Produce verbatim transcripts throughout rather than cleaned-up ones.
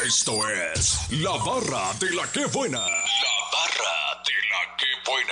Esto es La Barra de la Que Buena. La Barra de la Que Buena.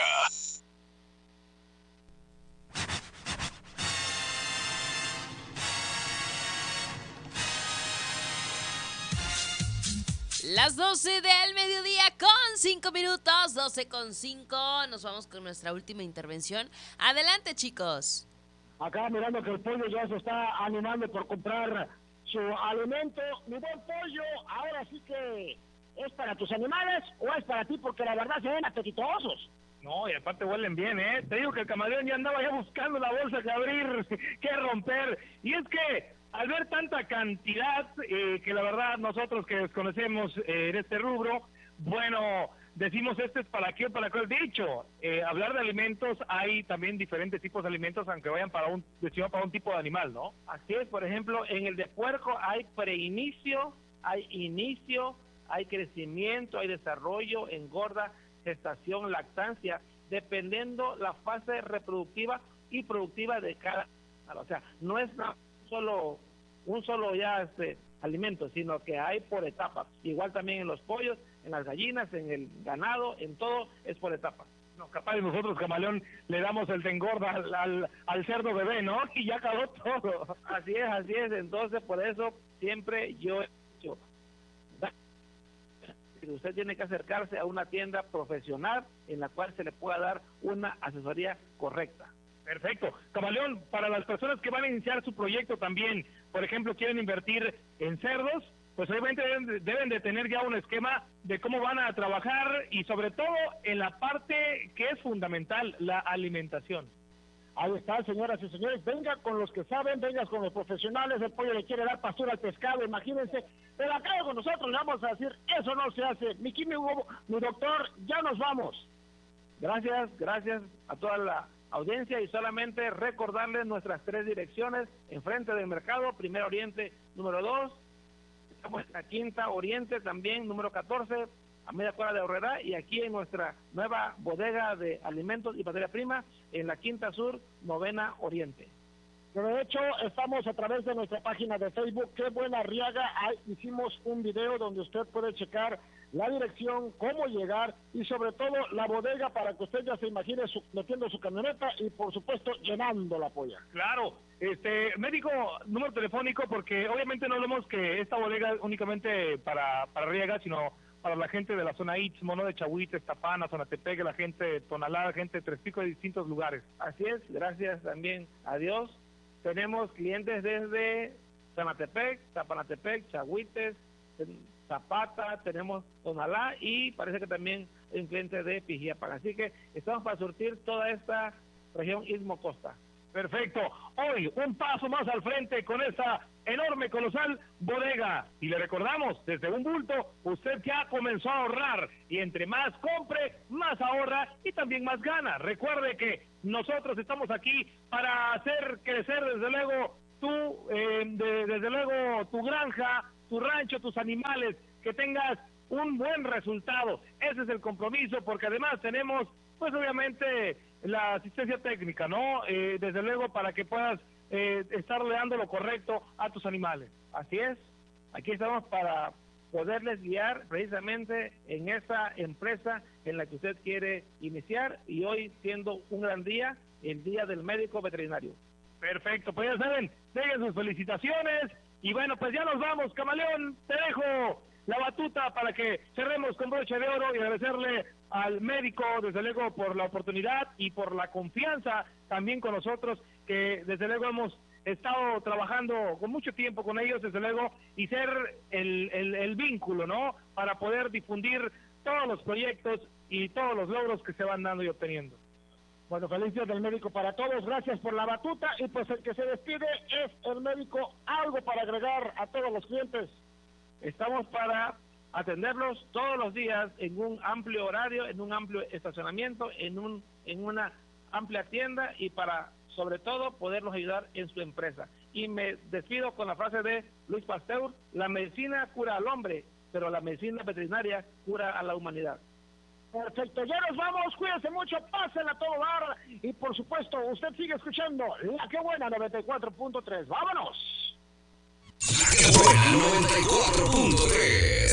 Las doce del mediodía con cinco minutos, doce con cinco. Nos vamos con nuestra última intervención. Adelante, chicos. Acá mirando que el pollo ya se está animando por comprar su alimento. Mi buen pollo, ahora sí que ¿es para tus animales o es para ti? Porque la verdad se ven apetitosos. No, y aparte huelen bien, ¿eh? Te digo que el camaleón ya andaba ya buscando la bolsa que abrir, que romper. Y es que al ver tanta cantidad, eh, que la verdad nosotros que desconocemos eh, en este rubro, bueno, decimos este es para qué o para cuál. Dicho, eh, hablar de alimentos, hay también diferentes tipos de alimentos, aunque vayan para un, para un tipo de animal, ¿no? Así es, por ejemplo, en el de puerco hay preinicio, hay inicio, hay crecimiento, hay desarrollo, engorda, gestación, lactancia, dependiendo la fase reproductiva y productiva de cada animal. O sea, no es una solo un solo ya este alimento, sino que hay por etapas. Igual también en los pollos, en las gallinas, en el ganado, en todo es por etapas. No, capaz nosotros, camaleón, le damos el de engorda al, al, al cerdo bebé, ¿no? Y ya acabó todo. Así es, así es. Entonces, por eso siempre yo he dicho, usted tiene que acercarse a una tienda profesional en la cual se le pueda dar una asesoría correcta. Perfecto. Camaleón, para las personas que van a iniciar su proyecto también, por ejemplo, quieren invertir en cerdos, pues obviamente deben, deben de tener ya un esquema de cómo van a trabajar y sobre todo en la parte que es fundamental, la alimentación. Ahí está, señoras y señores, venga con los que saben, venga con los profesionales. El pollo le quiere dar pastura al pescado, imagínense, pero acá con nosotros le vamos a decir, eso no se hace. Mi químico, mi doctor, ya nos vamos. Gracias, gracias a toda la audiencia y solamente recordarles nuestras tres direcciones: enfrente del mercado, Primera Oriente, número dos, estamos en la Quinta Oriente también, número catorce, a media cuadra de Aurrera, y aquí en nuestra nueva bodega de alimentos y materia prima, en la Quinta Sur, Novena Oriente. Pero de hecho, estamos a través de nuestra página de Facebook, Qué Buena Arriaga. Ahí hicimos un video donde usted puede checar la dirección, cómo llegar y sobre todo la bodega para que usted ya se imagine su, metiendo su camioneta y por supuesto llenando la polla. Claro, este médico, número telefónico, porque obviamente no hablamos que esta bodega es únicamente para, para Arriaga, sino para la gente de la zona Istmo, ¿no? De Chahuites, Tapana, Zonatepec, la gente de Tonalá, la gente de Tres Picos, de distintos lugares. Así es, gracias también a Dios. Tenemos clientes desde Zonatepec, Tapanatepec, Chahuites, Zapata, tenemos Tonalá y parece que también hay un cliente de Pijiapan. Así que estamos para surtir toda esta región Istmo-Costa. Perfecto. Hoy un paso más al frente con esta enorme, colosal bodega. Y le recordamos, desde un bulto, usted ya comenzó a ahorrar. Y entre más compre, más ahorra y también más gana. Recuerde que nosotros estamos aquí para hacer crecer, desde luego, tu, eh, de, desde luego, tu granja, tu rancho, tus animales, que tengas un buen resultado. Ese es el compromiso, porque además tenemos, pues obviamente, la asistencia técnica, ¿no? Eh, desde luego, para que puedas eh, estarle dando lo correcto a tus animales. Así es, aquí estamos para poderles guiar precisamente en esa empresa en la que usted quiere iniciar, y hoy siendo un gran día, el Día del Médico Veterinario. Perfecto, pues ya saben, dejen sus felicitaciones, y bueno, pues ya nos vamos, camaleón, te dejo la batuta para que cerremos con broche de oro y agradecerle al médico, desde luego, por la oportunidad y por la confianza también con nosotros, que desde luego hemos estado trabajando con mucho tiempo con ellos, desde luego, y ser el, el, el vínculo, ¿no?, para poder difundir todos los proyectos y todos los logros que se van dando y obteniendo. Bueno, feliz día del médico para todos, gracias por la batuta, y pues el que se despide es el médico. ¿Algo para agregar a todos los clientes? Estamos para atenderlos todos los días en un amplio horario, en un amplio estacionamiento, en un en una amplia tienda, y para, sobre todo, poderlos ayudar en su empresa. Y me despido con la frase de Luis Pasteur: la medicina cura al hombre, pero la medicina veterinaria cura a la humanidad. Perfecto, ya nos vamos, cuídense mucho, pásenla a todo dar, y por supuesto, usted sigue escuchando La Que Buena noventa y cuatro punto tres. ¡Vámonos! La Que Buena noventa y cuatro punto tres.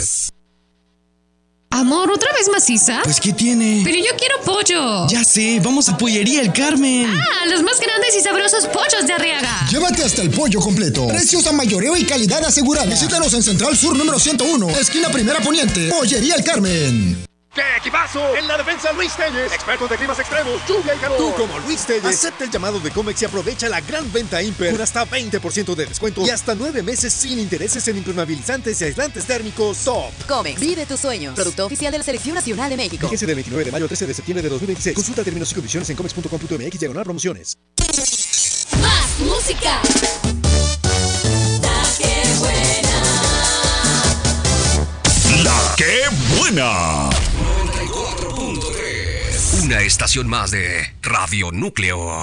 Amor, ¿otra vez maciza? Pues, ¿qué tiene? Pero yo quiero pollo. Ya sé, vamos a Pollería El Carmen. Ah, los más grandes y sabrosos pollos de Arriaga. Llévate hasta el pollo completo. Precios a mayoreo y calidad asegurada. Visítanos en Central Sur número ciento uno, esquina Primera Poniente. Pollería El Carmen. ¡Qué equipazo! En la defensa, Luis Telles, expertos de climas extremos, lluvia y calor. Tú, como Luis Telles, acepta el llamado de Comex y aprovecha la gran venta Imper con hasta veinte por ciento de descuento y hasta nueve meses sin intereses en impermeabilizantes y aislantes térmicos Top. Comex, vive tus sueños. Producto oficial de la Selección Nacional de México. Fíjese del veintinueve de mayo al trece de septiembre de dos mil veintiséis. Consulta términos y condiciones en comex punto com punto m x diagonal promociones. Más música. La que buena. La que buena. Una estación más de Radio Núcleo.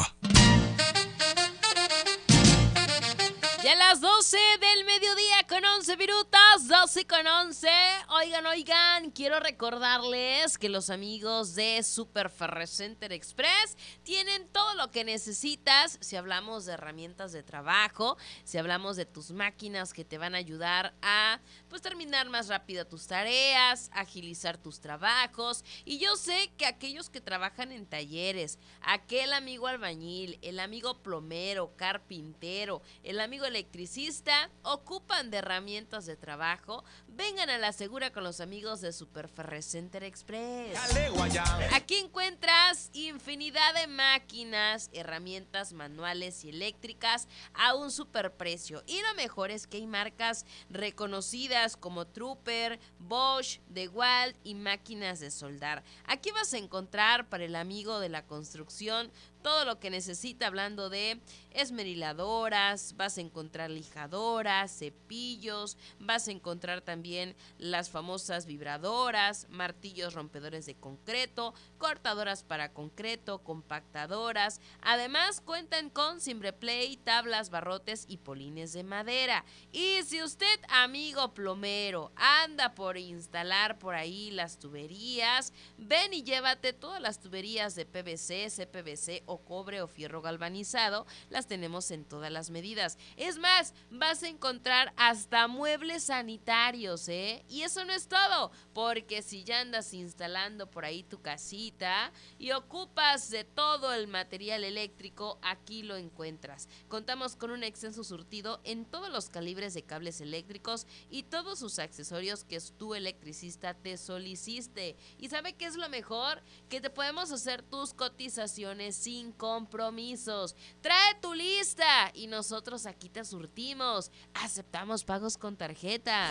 Ya a las doce del mediodía con once minutos, doce con once. Oigan, oigan, quiero recordarles que los amigos de Super Ferrecenter Express tienen todo lo que necesitas. Si hablamos de herramientas de trabajo, si hablamos de tus máquinas que te van a ayudar a pues terminar más rápido tus tareas, agilizar tus trabajos. Y yo sé que aquellos que trabajan en talleres, aquel amigo albañil, el amigo plomero, carpintero, el amigo electricista, ocupan de herramientas de trabajo. Vengan a la segura con los amigos de Super Ferrecenter Express. Aquí encuentras infinidad de máquinas, herramientas manuales y eléctricas a un superprecio. Y lo mejor es que hay marcas reconocidas como Trooper, Bosch, DeWalt y máquinas de soldar. Aquí vas a encontrar para el amigo de la construcción todo lo que necesita, hablando de esmeriladoras, vas a encontrar lijadoras, cepillos, vas a encontrar también las famosas vibradoras, martillos rompedores de concreto, cortadoras para concreto, compactadoras. Además cuentan con cimbreplay, tablas, barrotes y polines de madera. Y si usted, amigo plomero, anda por instalar por ahí las tuberías, ven y llévate todas las tuberías de P V C, C P V C o cobre o fierro galvanizado. Las tenemos en todas las medidas. Es más, vas a encontrar hasta muebles sanitarios, ¿eh? Y eso no es todo, porque si ya andas instalando por ahí tu casita y ocupas de todo el material eléctrico, aquí lo encuentras. Contamos con un extenso surtido en todos los calibres de cables eléctricos y todos sus accesorios que tu electricista te solicite. ¿Y sabe qué es lo mejor? Que te podemos hacer tus cotizaciones sin compromisos. Trae tu lista y nosotros aquí te surtimos. Aceptamos pagos con tarjeta.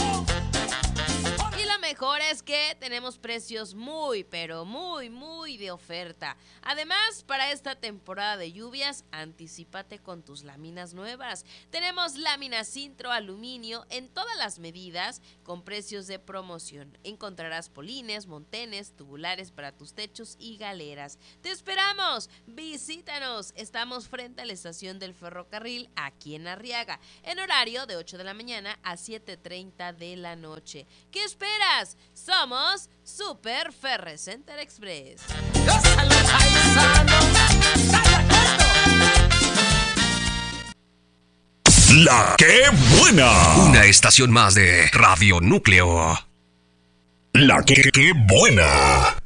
Y lo mejor es que tenemos precios muy, pero muy, muy de oferta. Además, para esta temporada de lluvias, anticípate con tus láminas nuevas. Tenemos láminas Sintro aluminio en todas las medidas con precios de promoción. Encontrarás polines, montenes, tubulares para tus techos y galeras. ¡Te esperamos! Visítanos. Estamos frente a la estación del ferrocarril aquí en Arriaga, en horario de ocho de la mañana a siete treinta de la noche. ¿Qué esperas? Somos Super Ferrecenter Express. La que buena. Una estación más de Radio Núcleo. La que, que buena.